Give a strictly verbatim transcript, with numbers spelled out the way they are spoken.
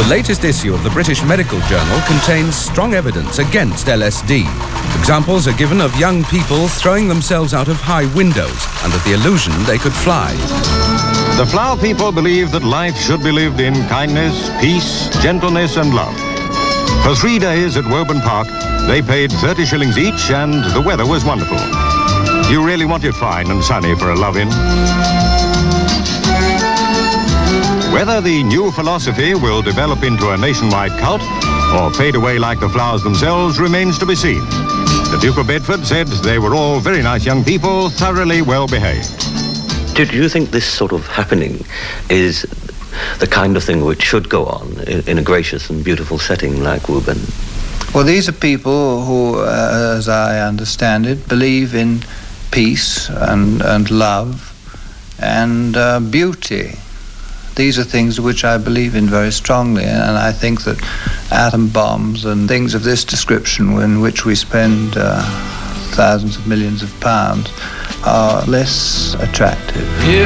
The latest issue of the British Medical Journal contains strong evidence against L S D. Examples are given of young people throwing themselves out of high windows under the illusion they could fly. The Flower people believe that life should be lived in kindness, peace, gentleness and love. For three days at Woburn Park, they paid thirty shillings each and the weather was wonderful. You really want it fine and sunny for a love-in. Whether the new philosophy will develop into a nationwide cult or fade away like the flowers themselves remains to be seen. The Duke of Bedford said they were all very nice young people, thoroughly well behaved. Do you think this sort of happening is the kind of thing which should go on in a gracious and beautiful setting like Woburn? Well, these are people who, uh, as I understand it, believe in peace and, and love and uh, beauty. These are things which I believe in very strongly, and I think that atom bombs and things of this description in which we spend uh, thousands of millions of pounds are less attractive.